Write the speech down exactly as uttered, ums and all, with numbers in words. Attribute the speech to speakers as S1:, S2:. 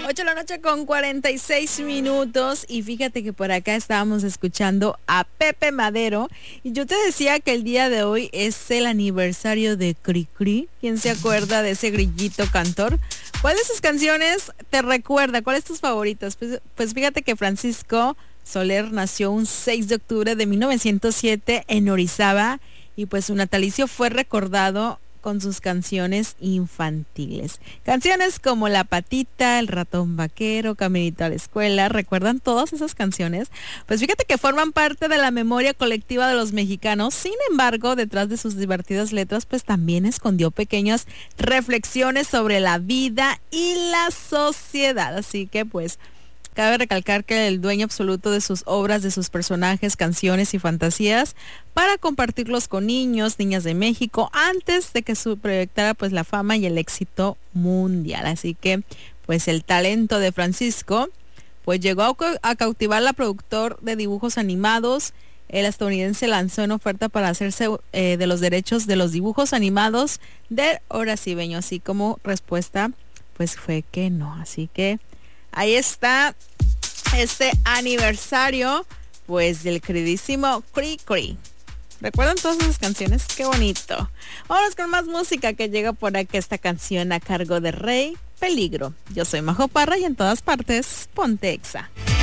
S1: ocho de la noche con cuarenta y seis minutos y fíjate que por acá estábamos escuchando a Pepe Madero y yo te decía que el día de hoy es el aniversario de Cricri. ¿Quién se acuerda de ese grillito cantor? ¿Cuál de sus canciones te recuerda? ¿Cuál es tus favoritas? Pues, pues fíjate que Francisco Soler nació un seis de octubre de mil novecientos siete en Orizaba y pues su natalicio fue recordado con sus canciones infantiles. Canciones como La Patita, El Ratón Vaquero, Caminito a la Escuela, ¿recuerdan todas esas canciones? Pues fíjate que forman parte de la memoria colectiva de los mexicanos. Sin embargo, detrás de sus divertidas letras, pues también escondió pequeñas reflexiones sobre la vida y la sociedad. Así que pues cabe recalcar que el dueño absoluto de sus obras, de sus personajes, canciones y fantasías, para compartirlos con niños, niñas de México, antes de que su proyectara pues la fama y el éxito mundial. Así que pues el talento de Francisco pues llegó a, a cautivar al productor de dibujos animados. El estadounidense lanzó una oferta para hacerse eh, de los derechos de los dibujos animados del Horacibeño, así como respuesta pues fue que no. Así que ahí está este aniversario, pues, del queridísimo Cri Cri. ¿Recuerdan todas esas canciones? ¡Qué bonito! Vamos con más música que llega por aquí, esta canción a cargo de Rey Peligro. Yo soy Majo Parra y en todas partes, ponte Exa.